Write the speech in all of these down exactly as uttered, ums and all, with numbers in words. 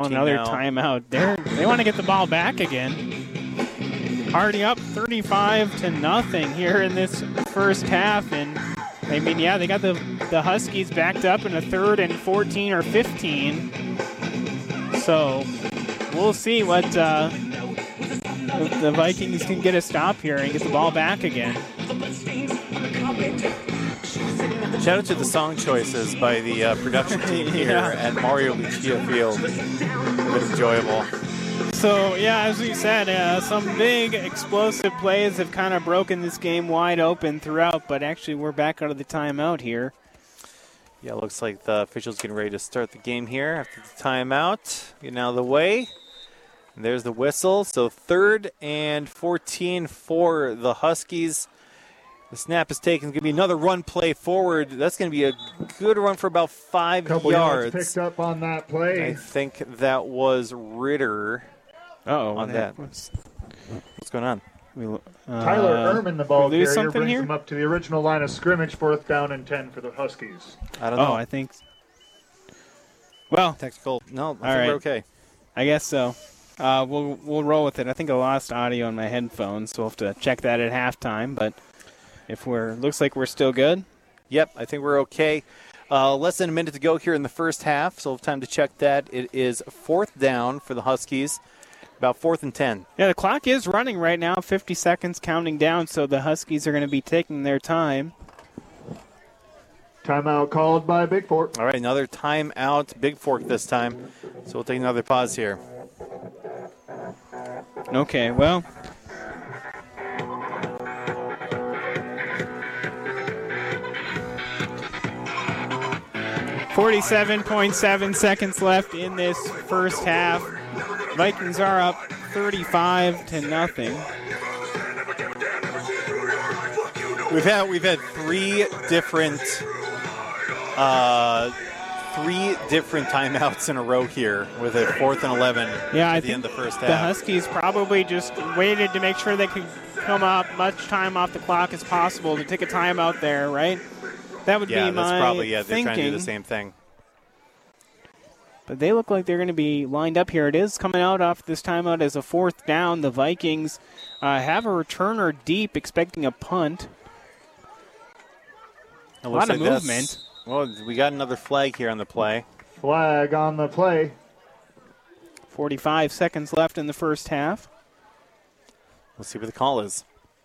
Another now. timeout. They're, they want to get the ball back again. Already up thirty-five to nothing here in this first half. And, I mean, yeah, they got the, the Huskies backed up in a third and fourteen or fifteen. So we'll see what uh, the Vikings can get a stop here and get the ball back again. Shout out to the song choices by the uh, production team here yeah. at Mario Lucia Field. It's been enjoyable. So, yeah, as we said, uh, some big explosive plays have kind of broken this game wide open throughout, but actually we're back out of the timeout here. Yeah, it looks like the officials getting ready to start the game here after the timeout. Getting out of the way. And there's the whistle. So third and fourteen for the Huskies. The snap is taken. It's going to be another run play forward. That's going to be a good run for about five Couple yards. yards picked up on that play. I think that was Ritter. Uh-oh. On that. What's going on? We, uh, Tyler Ehrman, the ball lose carrier, something brings here? him up to the original line of scrimmage, fourth down and ten for the Huskies. I don't know. Oh, I think. Well, technical. No, I all think right. we're okay. I guess so. Uh, we'll we'll roll with it. I think I lost audio on my headphones, so we'll have to check that at halftime. But if we're looks like we're still good. Yep, I think we're okay. Uh, less than a minute to go here in the first half, so we'll have time to check that. It is fourth down for the Huskies, about fourth and ten. Yeah, the clock is running right now, fifty seconds counting down, so the Huskies are going to be taking their time. Timeout called by Big Fork. All right, another timeout, Big Fork this time. So we'll take another pause here. Okay, well. forty-seven point seven seconds left in this first half. Vikings are up thirty-five to nothing. We've had we've had three different uh, three different timeouts in a row here with a fourth and eleven yeah, at I the think end of the first the half. Huskies probably just waited to make sure they could come up much time off the clock as possible to take a timeout there, right? That would yeah, be my that's probably yeah. They're thinking. trying to do the same thing. But they look like they're going to be lined up here. It is coming out off this timeout as a fourth down. The Vikings uh, have a returner deep, expecting a punt. It A looks lot of like movement. that's- Well, we got another flag here on the play. Flag on the play. forty-five seconds left in the first half. We'll see what the call is.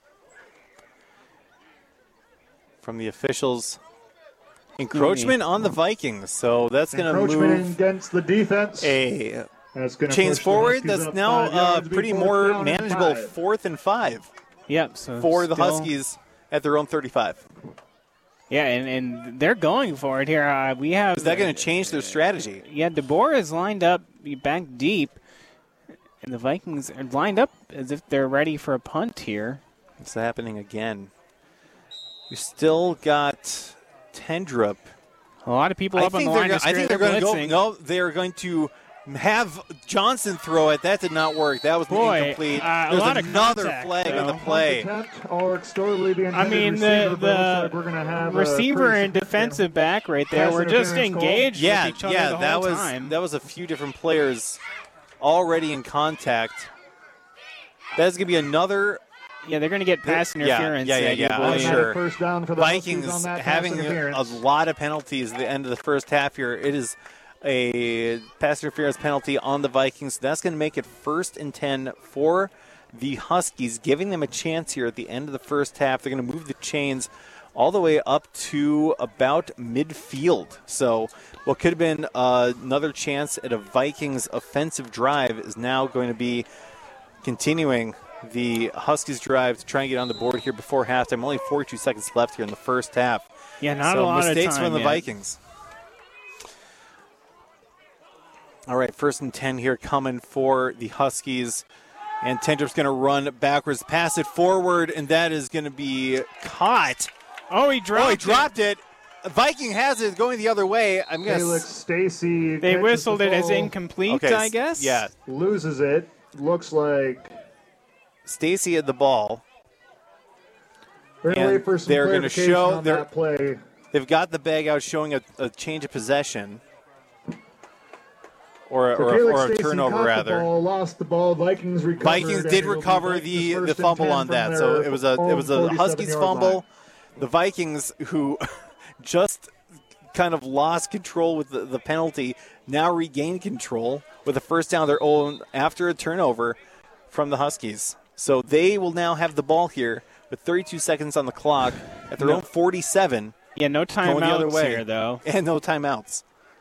From the officials. Encroachment on the Vikings. So that's going to Encroachment move against the defense. a That's gonna chains push the forward. Huskies That's up now five uh, yards, pretty be fourth more down and manageable five. fourth and five Yep. So for the still- Huskies at their own thirty-five. Yeah, and, and they're going for it here. Uh, we have. Is that going to change their strategy? Yeah, DeBoer is lined up back deep, and the Vikings are lined up as if they're ready for a punt here. It's happening again. We still got Tendrup. A lot of people I up on think the they're line. go- to I think straight- they're going to go. blitzing. No, they're going to have Johnson throw it. That did not work. That was Boy, incomplete. uh, a There's lot of another contact, flag though. on the play. Attempt or extortably the I intended mean, receiver, the, but it looks like the we're gonna have a receiver pretty and defensive back right there pass were just interference call. engaged Yeah, with each other yeah, the that whole was time. that was a few different players already in contact. That's going to be another Yeah, they're going to get pass Yeah, interference. yeah, yeah, I do yeah, I'm believe. sure. First down for the Huskies Vikings on that pass having a, interference. a lot of penalties at the end of the first half here. It is a pass interference penalty on the Vikings. That's going to make it first and ten for the Huskies, giving them a chance here at the end of the first half. They're going to move the chains all the way up to about midfield. So what could have been uh, another chance at a Vikings offensive drive is now going to be continuing the Huskies drive to try and get on the board here before halftime. Only forty-two seconds left here in the first half. Yeah, not so a lot of mistakes time from the yet. Vikings. All right, first and ten here coming for the Huskies. And Tendrup's going to run backwards, pass it forward, and that is going to be caught. Oh, he dropped Oh, he it. dropped it. Viking has it going the other way. I'm going Felix to Stacy. They catches whistled the it as ball, incomplete, Okay, I guess. Yeah, Loses it. Looks like Stacy had the ball. we're gonna And wait for some they're gonna clarification show on their- that play. They've got the bag out showing a, a change of possession. or So or, Calix or a Stacy turnover caught rather. The ball, lost the ball. Vikings recovered. Vikings and did it'll be recover Vikings the first the and fumble ten on from that, so their it was a it own was a forty-seven Huskies yard fumble. line. The Vikings, who just kind of lost control with the, the penalty, now regained control with a first down of their own after a turnover from the Huskies. So they will now have the ball here with thirty-two seconds on the clock at their No. own forty-seven. Yeah, no Going the other timeouts way. here, though. And no timeouts.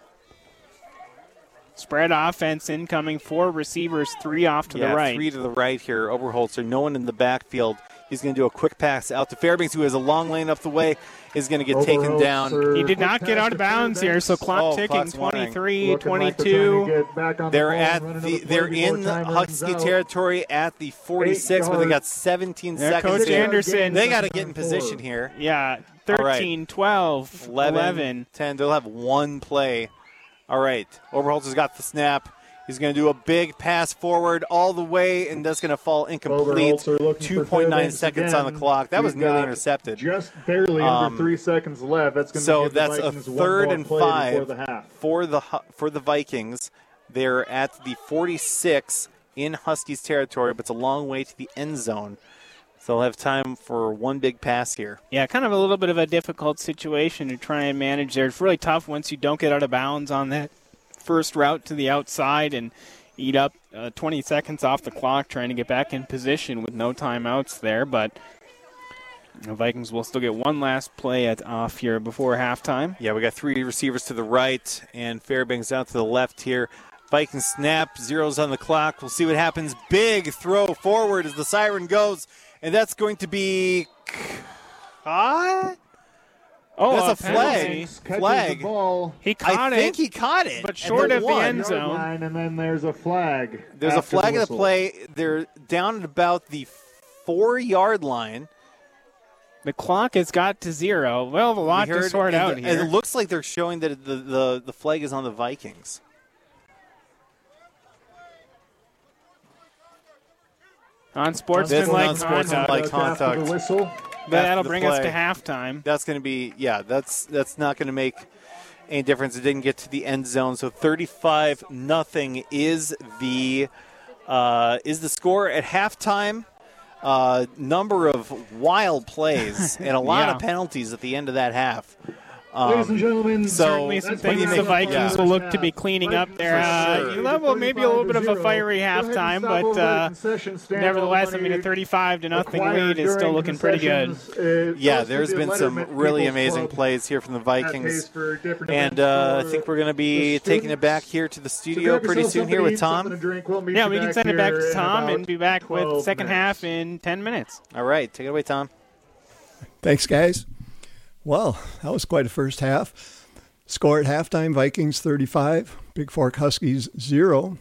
Spread offense incoming, four receivers, three off to yeah, the right. three to the right here. Oberholzer, no one in the backfield. He's going to do a quick pass out to Fairbanks, who has a long lane up the way, is going to get taken down. He did not get out of bounds here, so clock Oh, ticking, clock's running. twenty-three, twenty-two. They're at the they're in Husky territory at the forty-six, where they got seventeen There, seconds. Coach here. Anderson. They got to get in position here. Yeah, All right. thirteen, twelve, eleven, eleven. ten. They'll have one play. All right. Oberholzer's got the snap. He's going to do a big pass forward all the way, and that's going to fall incomplete. two point nine seconds on the clock. That was We've nearly got intercepted. Just barely Um, under three seconds left. That's going to So give the that's a Vikings one third more and play five before the half. for the Hu- for the Vikings. They're at the forty-six in Huskies territory, but it's a long way to the end zone. So they'll have time for one big pass here. Yeah, kind of a little bit of a difficult situation to try and manage there. It's really tough once you don't get out of bounds on that first route to the outside and eat up uh, twenty seconds off the clock trying to get back in position with no timeouts there. But the Vikings will still get one last play at off here before halftime. Yeah, we got three receivers to the right and Fairbanks out to the left here. Vikings snap, zeros on the clock. We'll see what happens. Big throw forward as the siren goes, and that's going to be caught. Oh, That's a flag. penalty. Catches Flag. the ball. He caught I it. think he caught it, but at short of the one. end Yard zone. line, and then there's a flag. There's a after flag the in the whistle. play. They're down at about the four-yard line. The clock has got to zero. Well, a lot We to heard- sort and out the- here. And it looks like they're showing that the, the, the flag is on the Vikings. Unsportsmanlike unsportsmanlike conduct. conduct. After the whistle. But that'll the bring us play. to halftime. That's going to be, yeah, that's that's not going to make any difference. It didn't get to the end zone. So thirty-five nothing is the uh, is the score at halftime. Uh, number of wild plays and a lot Yeah. of penalties at the end of that half. Ladies Um, and gentlemen, so Certainly some what do you things the make- Vikings yeah. will look to be cleaning up there. Uh, sure. you level maybe a little bit of a fiery halftime, but uh, nevertheless, I mean, a thirty-five to nothing lead is still looking pretty good. Yeah, there's been some really amazing plays here from the Vikings. And uh, I think we're going to be taking it back here to the studio pretty soon here with Tom. Yeah, we can send it back to Tom and be back with the second half in ten minutes. All right, take it away, Tom. Thanks, guys. Well, that was quite a first half. Score at halftime, Vikings thirty-five, Big Fork Huskies zero.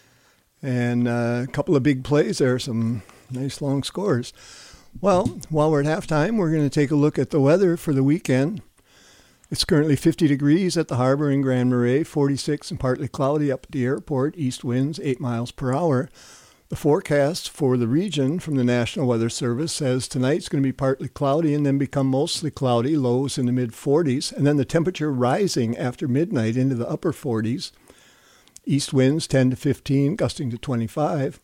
And uh, a couple of big plays there, some nice long scores. Well, while we're at halftime, we're going to take a look at the weather for the weekend. It's currently fifty degrees at the harbor in Grand Marais, forty-six and partly cloudy up at the airport, east winds eight miles per hour. The forecast for the region from the National Weather Service says tonight's going to be partly cloudy and then become mostly cloudy, lows in the mid forties, and then the temperature rising after midnight into the upper forties. East winds ten to fifteen, gusting to twenty-five.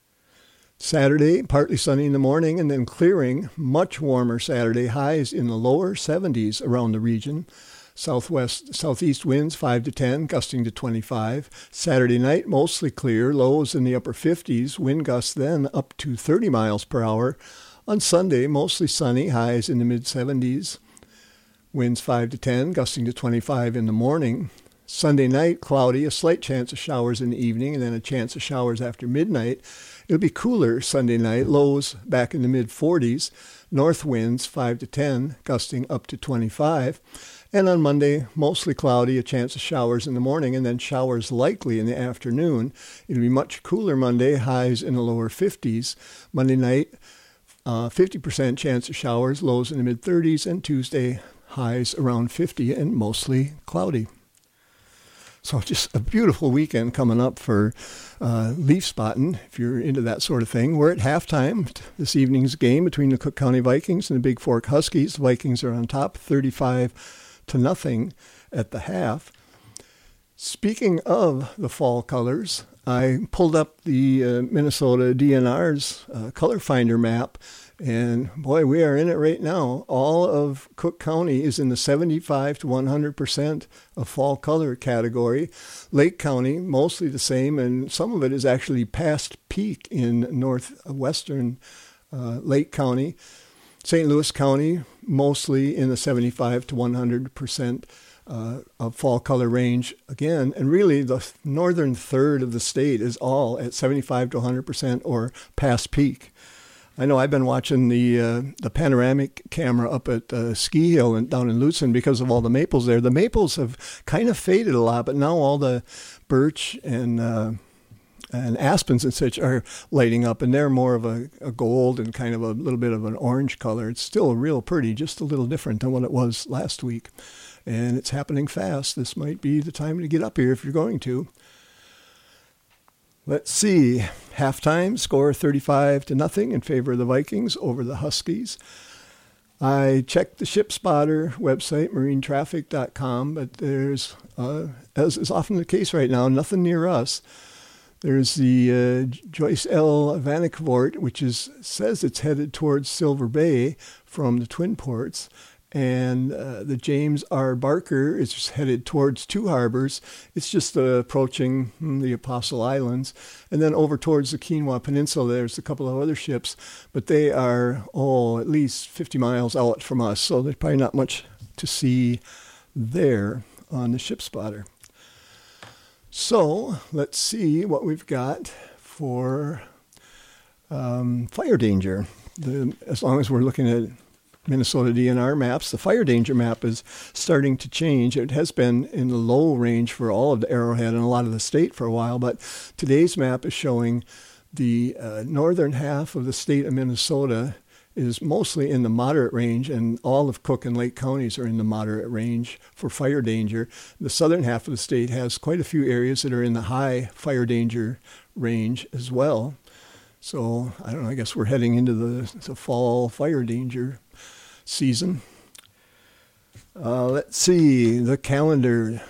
Saturday, partly sunny in the morning and then clearing, much warmer Saturday, highs in the lower seventies around the region. Southwest, southeast winds five to ten, gusting to twenty-five. Saturday night, mostly clear, lows in the upper fifties, wind gusts then up to thirty miles per hour. On Sunday, mostly sunny, highs in the mid seventies. Winds five to ten, gusting to twenty-five in the morning. Sunday night, cloudy, a slight chance of showers in the evening, and then a chance of showers after midnight. It'll be cooler Sunday night, lows back in the mid forties. North winds five to ten, gusting up to twenty-five. And on Monday, mostly cloudy, a chance of showers in the morning, and then showers likely in the afternoon. It'll be much cooler Monday, highs in the lower fifties. Monday night, uh, fifty percent chance of showers, lows in the mid thirties, and Tuesday, highs around fifty and mostly cloudy. So just a beautiful weekend coming up for uh, leaf spotting, if you're into that sort of thing. We're at halftime this evening's game between the Cook County Vikings and the Big Fork Huskies. The Vikings are on top, thirty-five to nothing at the half. Speaking of the fall colors, I pulled up the uh, Minnesota D N R's uh, Color Finder map, and boy, we are in it right now. All of Cook County is in the seventy-five to one hundred percent of fall color category. Lake County, mostly the same, and some of it is actually past peak in northwestern uh, Lake County. Saint Louis County, mostly in the seventy-five to one hundred percent uh, of fall color range again. And really, the northern third of the state is all at seventy-five to one hundred percent or past peak. I know I've been watching the uh, the panoramic camera up at uh, Ski Hill and down in Lutsen because of all the maples there. The maples have kind of faded a lot, but now all the birch and uh, and aspens and such are lighting up, and they're more of a, a gold and kind of a little bit of an orange color. It's still real pretty, just a little different than what it was last week. And it's happening fast. This might be the time to get up here if you're going to. Let's see. Halftime score thirty-five to nothing in favor of the Vikings over the Huskies. I checked the Ship Spotter website, marine traffic dot com, but there's, uh, as is often the case right now, nothing near us. There's the uh, Joyce L. Vanikvort, which is says it's headed towards Silver Bay from the Twin Ports. And uh, the James R. Barker is headed towards Two Harbors. It's just uh, approaching hmm, the Apostle Islands. And then over towards the Quinoa Peninsula, there's a couple of other ships. But they are, oh, at least fifty miles out from us. So there's probably not much to see there on the Ship Spotter. So let's see what we've got for um, fire danger. The, as long as we're looking at Minnesota D N R maps, the fire danger map is starting to change. It has been in the low range for all of the Arrowhead and a lot of the state for a while, but today's map is showing the uh, northern half of the state of Minnesota is mostly in the moderate range, and all of Cook and Lake counties are in the moderate range for fire danger. The southern half of the state has quite a few areas that are in the high fire danger range as well. So, I don't know, I guess we're heading into the, the fall fire danger season. Uh, let's see, the calendar.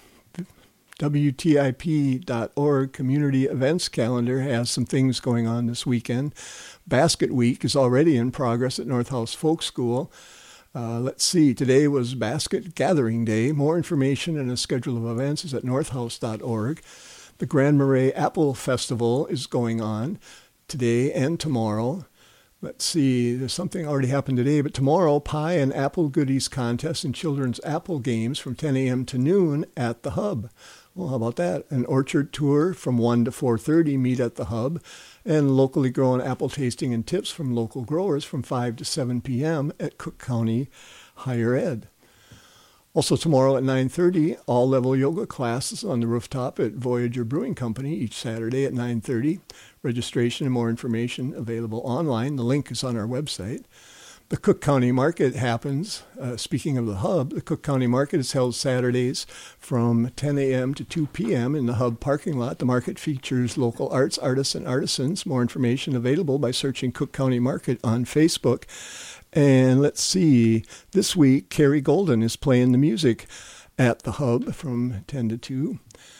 W T I P dot org community events calendar has some things going on this weekend. Basket Week is already in progress at North House Folk School. Uh, let's see, today was Basket Gathering Day. More information and a schedule of events is at north house dot org. The Grand Marais Apple Festival is going on today and tomorrow. Let's see, there's something already happened today, but tomorrow, pie and apple goodies contest and children's apple games from ten a.m. to noon at the Hub. Well, how about that? An orchard tour from one to four thirty, meet at the Hub, and locally grown apple tasting and tips from local growers from five to seven p.m. at Cook County Higher Ed. Also tomorrow at nine thirty, all-level yoga classes on the rooftop at Voyager Brewing Company each Saturday at nine thirty. Registration and more information available online. The link is on our website. The Cook County Market happens. Uh, speaking of the Hub, the Cook County Market is held Saturdays from ten a.m. to two p.m. in the Hub parking lot. The market features local arts, artists, and artisans. More information available by searching Cook County Market on Facebook. And let's see, this week, Carrie Golden is playing the music at the Hub from ten to two.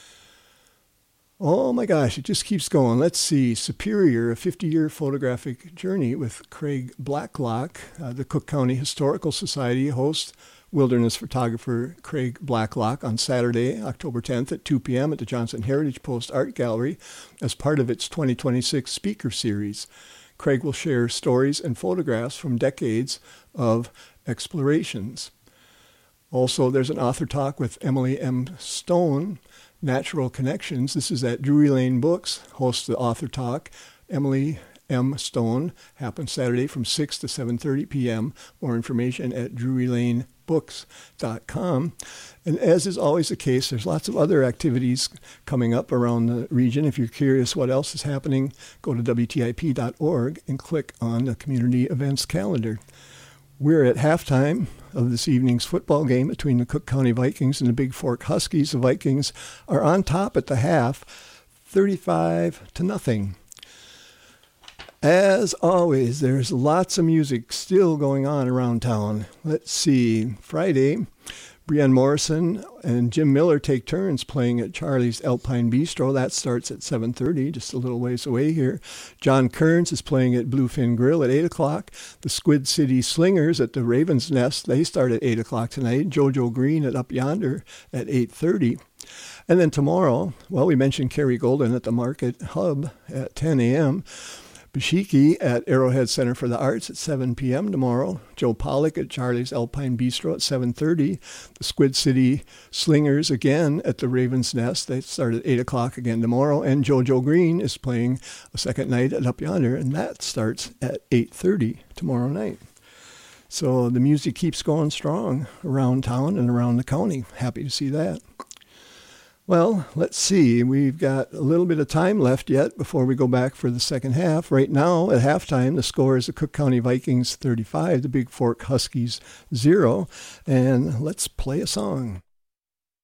Oh my gosh, it just keeps going. Let's see, Superior, a fifty-year photographic journey with Craig Blacklock. Uh, the Cook County Historical Society hosts wilderness photographer Craig Blacklock on Saturday, October tenth at two p.m. at the Johnson Heritage Post Art Gallery as part of its twenty twenty-six speaker series. Craig will share stories and photographs from decades of explorations. Also, there's an author talk with Emily M. Stone, Natural Connections. This is at Drury Lane Books, hosts the author talk. Emily M. Stone happens Saturday from six to seven thirty p.m. More information at drury lane books dot com. And as is always the case, there's lots of other activities coming up around the region. If you're curious what else is happening, go to W T I P dot org and click on the community events calendar. We're at halftime of this evening's football game between the Cook County Vikings and the Big Fork Huskies. The Vikings are on top at the half, thirty-five to nothing. As always, there's lots of music still going on around town. Let's see. Friday, Brienne Morrison and Jim Miller take turns playing at Charlie's Alpine Bistro. That starts at seven thirty, just a little ways away here. John Kearns is playing at Bluefin Grill at eight o'clock. The Squid City Slingers at the Raven's Nest, they start at eight o'clock tonight. JoJo Green at Up Yonder at eight thirty. And then tomorrow, well, we mentioned Kerry Golden at the Market Hub at ten a.m., Bashiki at Arrowhead Center for the Arts at seven p.m. tomorrow. Joe Pollock at Charlie's Alpine Bistro at seven thirty. The Squid City Slingers again at the Raven's Nest. They start at eight o'clock again tomorrow. And JoJo Green is playing a second night at Up Yonder, and that starts at eight thirty tomorrow night. So the music keeps going strong around town and around the county. Happy to see that. Well, let's see. We've got a little bit of time left yet before we go back for the second half. Right now, at halftime, the score is the Cook County Vikings thirty-five, the Big Fork Huskies zero. And let's play a song.